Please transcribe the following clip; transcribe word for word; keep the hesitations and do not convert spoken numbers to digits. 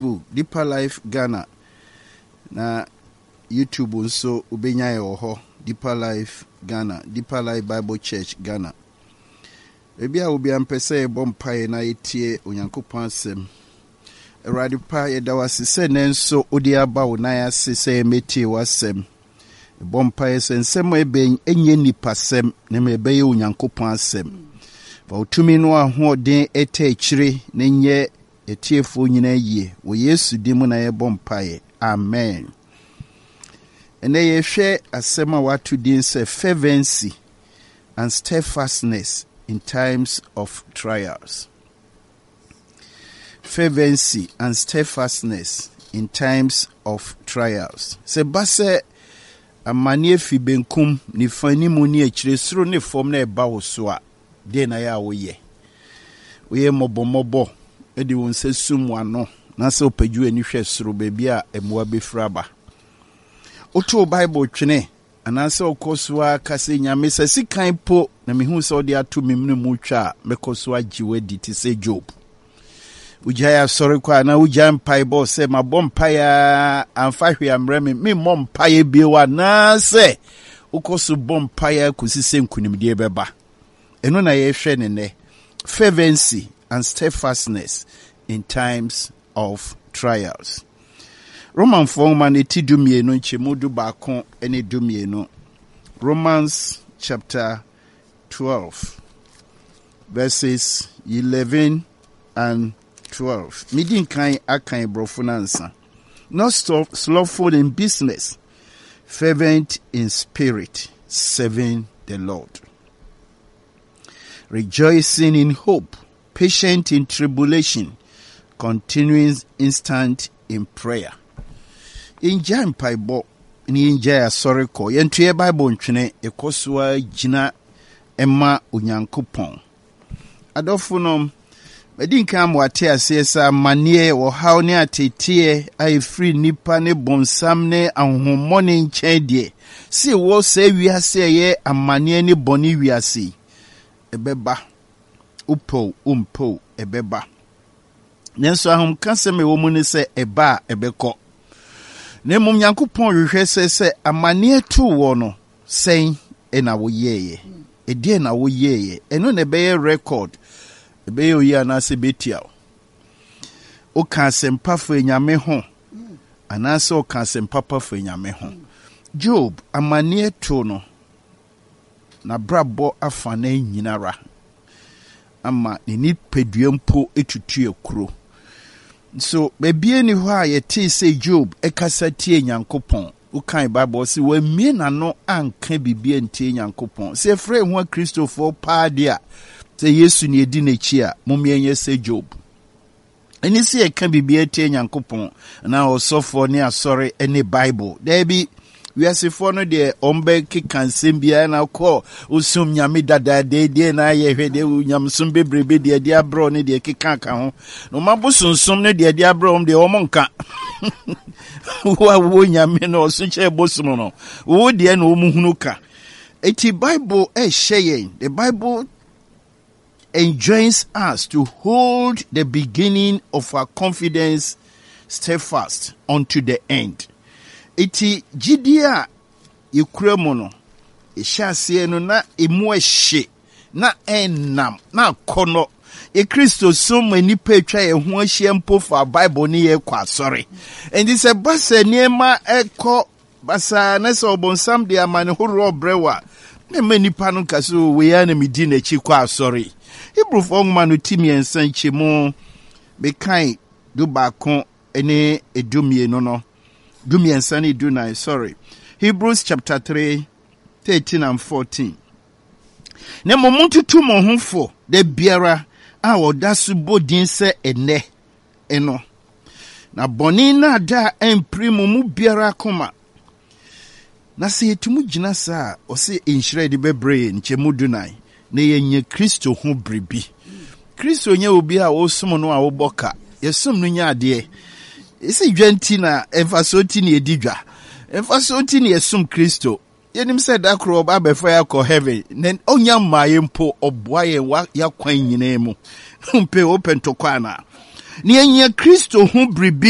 Deeper Life Ghana. Na YouTube nso ubenya yoho Deeper Life Ghana, Deeper Life Bible Church Ghana. Ebi a obi ampese bompae na etie Onyankopɔn asɛm. Erade pa yeda wasese nenso odi aba wo na yasese metie wasɛm. Bompae sensem ebe enye nipasɛm na mebeye Onyankopɔn asɛm. Ba utumi no ahoden eta ekyire na nye etiefo nyina yie wo Yesu dimu na ye bompae. Amen. And they share a sema watu din say fervency and steadfastness in times of trials. Fervency and steadfastness in times of trials. Se base amanie fi benkum ni fani mu ni echire suro ne fom na eba wo so a de na ya wo ye. Wo ye mobo mobo e di won se sum ano na se opaju ani hwe suro bebi a emwa befraba. Oto Bible twene anase okoswa kase nyame se sikan po na mehu se odi ato memnu mu twa mekoswa jiwedi ti se Job. Ujaya sorry kwa na uja mpaibo se mabompaya amfahwe amreme me mompaye biwa na se ukosu bompaya kusise nkunimdie beba. Eno na yehwe ne ne fervency and steadfastness in times of trials. Roman forman eti dumienu nchemudu bakon ene dumienu. Romans chapter twelve verses eleven and twelve. Midin kan akan brofunansa. Not slothful in business, fervent in spirit, serving the Lord. Rejoicing in hope, patient in tribulation, continuing instant in prayer. Inja mpaibo ni inja sorry ko yentuye Bible ntwene ekoswa gina ema Onyankopɔn. Adofunom medinka amwate asesa manie wo haw ne atetie ai free nipa ne bonsam ne ahomone nkyɛdie si wo se wiase ye amanie ne boni wiase ebeba upo umpo ebeba nenso ahom kaseme wo mu ne se eba ebekɔ. Ne mum Nyankopɔn hwehwɛ sɛ sɛ amane tu wo no sɛn ena wo yeye e die na wo yeye eno ne beye record e beye oyi anase betia o ka sempa fo nyame ho anase o ka sempa pa fo nyame ho. Job amane tu no na brabo afa na nyinara ama ne ni peduampo etutu ekuro. So baby ni ho a yete say Job ekasa tie Nyankopɔn. Ukan Bible say we mie na no anka bibie ntie Nyankopɔn. Say frɛ ho Christopher pa dia. Say Yesu ne edi n'echi a momienye say Job. Eni say eka bibie tie Nyankopɔn na osofo ne asɔre ene Bible. There be we are sefo no de ombe kekansem bia na kɔ osum nyame dada de de na ye hwede nyamsum bebrebe de de abro ne de keka ka ho no mabosonsum ne de de abro om de omonka wa wo nyame no so che bosum no wo de na omuhunu ka. Eti Bible e sheye the Bible enjoins us to hold the beginning of our confidence steadfast unto the end. Iti jidia yekura no ehyaase no na emu ehye na enam na kono e Kristo so mani petwa ye ho ahye mpo fa Bible ni ye kwa sorry and this a basa niema ekọ basa na so obonsam de amane horo brewa na mani pa no kaso we ya na medi na chi kwa sorry Hebrew for man no timi ensan chemu be kan do ba kon ene edumie no no Dumi Ansani Dunai, sorry. Hebrews chapter three, thirteen and fourteen. Ne momuntu tu mohunfo de biara a wodasu bodin se ene eno. Na boni na da emprimu mu biara koma. Na se yetumu gina sa o se inhyire de bebre nchemu Dunai. Ne yenye Kristo ho bribi. Kristo nye obi a osum no a woboka. Yesum no nya ade. Isi dwenti na emfasoti ni edidwa. Emfasoti ni esum Kristo. Yenim said that crop abefa ya ko heaven. Nen onya maye mpo oboa ye wa ya kwan nyina mu. Mpe open to kwana. Ni enye Kristo hu bribi